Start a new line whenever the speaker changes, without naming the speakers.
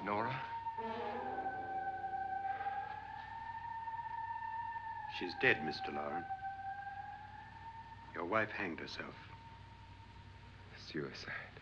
Nora?
She's dead, Mr. Loren. Your wife hanged herself.
Suicide.